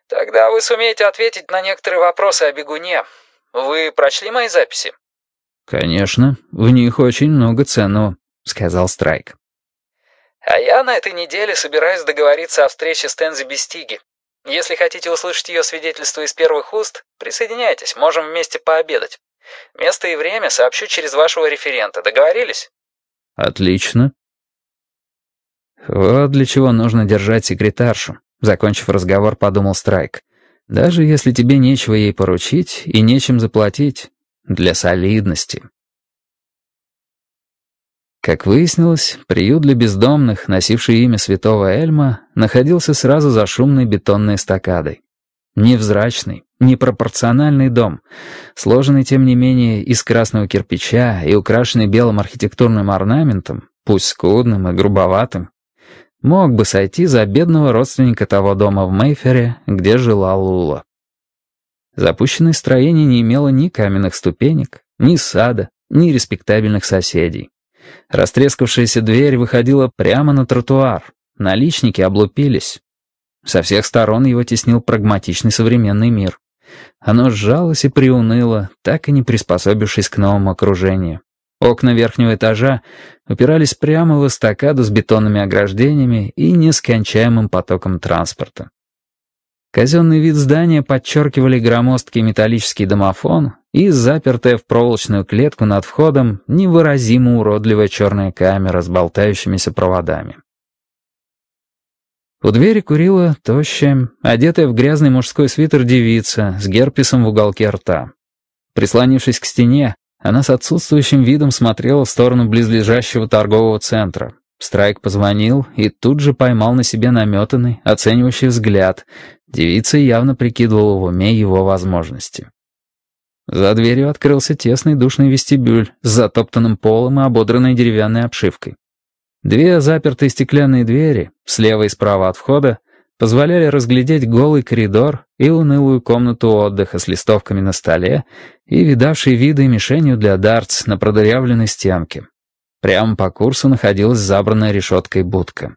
Тогда вы сумеете ответить на некоторые вопросы о бегуне. Вы прочли мои записи? «Конечно, в них очень много ценного», — сказал Страйк. А я на этой неделе собираюсь договориться о встрече с Тензи Бестиги. Если хотите услышать ее свидетельство из первых уст, присоединяйтесь, можем вместе пообедать. Место и время сообщу через вашего референта. Договорились? «Отлично». «Вот для чего нужно держать секретаршу», — закончив разговор, подумал Страйк. «Даже если тебе нечего ей поручить и нечем заплатить. Для солидности». Как выяснилось, приют для бездомных, носивший имя святого Эльма, находился сразу за шумной бетонной эстакадой. Невзрачный, непропорциональный дом, сложенный, тем не менее, из красного кирпича и украшенный белым архитектурным орнаментом, пусть скудным и грубоватым, мог бы сойти за бедного родственника того дома в Мейфере, где жила Лула. Запущенное строение не имело ни каменных ступенек, ни сада, ни респектабельных соседей. Растрескавшаяся дверь выходила прямо на тротуар, наличники облупились. Со всех сторон его теснил прагматичный современный мир. Оно сжалось и приуныло, так и не приспособившись к новому окружению. Окна верхнего этажа упирались прямо в эстакаду с бетонными ограждениями и нескончаемым потоком транспорта. Казенный вид здания подчеркивали громоздкий металлический домофон и запертая в проволочную клетку над входом невыразимо уродливая черная камера с болтающимися проводами. У двери курила тощая, одетая в грязный мужской свитер девица с герпесом в уголке рта. Прислонившись к стене, она с отсутствующим видом смотрела в сторону близлежащего торгового центра. Страйк позвонил и тут же поймал на себе наметанный, оценивающий взгляд. Девица явно прикидывала в уме его возможности. За дверью открылся тесный душный вестибюль с затоптанным полом и ободранной деревянной обшивкой. Две запертые стеклянные двери, слева и справа от входа, позволяли разглядеть голый коридор и унылую комнату отдыха с листовками на столе и видавшей виды и мишенью для дартс на продырявленной стенке. Прямо по курсу находилась забранная решеткой будка.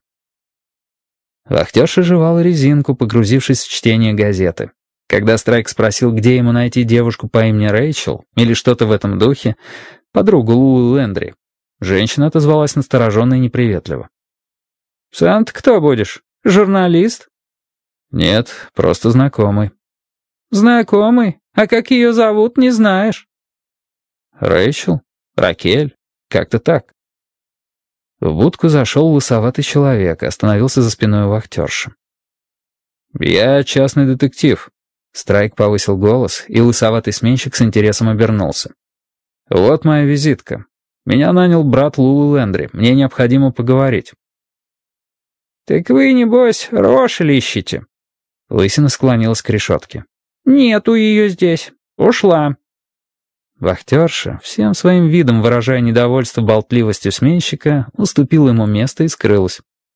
Вахтерша жевала резинку, погрузившись в чтение газеты. Когда Страйк спросил, где ему найти девушку по имени Рэйчел, или что-то в этом духе, подругу Лулы Лендри, женщина отозвалась настороженно и неприветливо. «Сам ты кто будешь? Журналист?» «Нет, просто знакомый». «Знакомый? А как ее зовут, не знаешь?» «Рэйчел? Ракель? Как-то так». В будку зашел лысоватый человек и остановился за спиной у вахтерши. «Я частный детектив». Страйк повысил голос, и лысоватый сменщик с интересом обернулся. «Вот моя визитка. Меня нанял брат Лулы Лендри. Мне необходимо поговорить». «Так вы, небось, Рошель ищете?» Лысина склонилась к решетке. «Нету ее здесь. Ушла». Вахтерша, всем своим видом выражая недовольство болтливостью сменщика, уступила ему место и скрылась.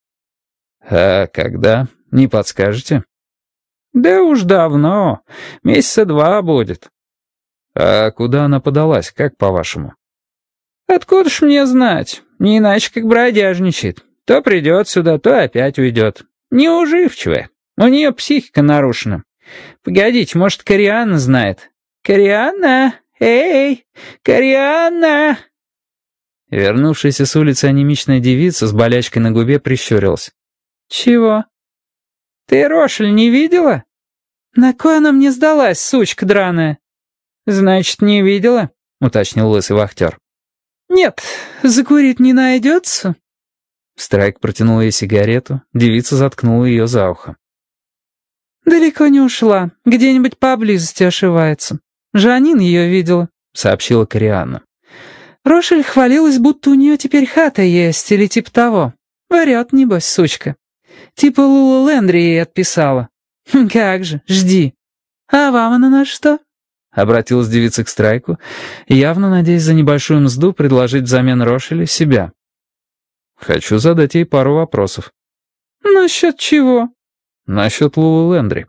«А когда? Не подскажете?» «Да уж давно. Месяца 2 будет». «А куда она подалась, как по-вашему?» «Откуда ж мне знать? Не иначе, как бродяжничает. То придет сюда, то опять уйдет. Неуживчивая. У нее психика нарушена. Погодите, может, Корианна знает?» «Корианна! Эй! Корианна!» Вернувшаяся с улицы анемичная девица с болячкой на губе прищурилась. «Чего? Ты Рошель не видела? На кой она мне сдалась, сучка драная?» «Значит, не видела?» — уточнил лысый вахтер. «Нет, закурить не найдется?» Страйк протянул ей сигарету, девица заткнула ее за ухо. «Далеко не ушла, где-нибудь поблизости ошивается. Жанин ее видела», — сообщила Корианна. «Рошель хвалилась, будто у нее теперь хата есть, или типа того. Врет, небось, сучка. Типа Лула Лендри ей отписала. Как же, жди. А вам она на что?» Обратилась девица к Страйку, явно надеясь за небольшую мзду предложить взамен Рошеля себя. «Хочу задать ей пару вопросов». «Насчет чего?» «Насчет Лулы Лендри».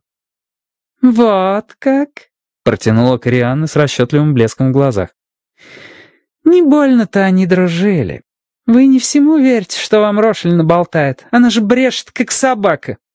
«Вот как?» — протянула Корианна с расчетливым блеском в глазах. «Не больно-то они дружили. Вы не всему верите, что вам Рошель наболтает. Она же брешет, как собака».